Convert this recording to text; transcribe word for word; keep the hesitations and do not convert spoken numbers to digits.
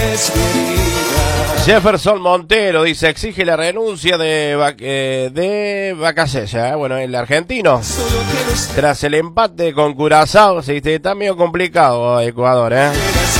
Jefferson Montero dice, exige la renuncia de, eh, de Bacasella, ¿eh? Bueno, el argentino, tras el empate con Curazao, se dice, está medio complicado Ecuador, ¿eh?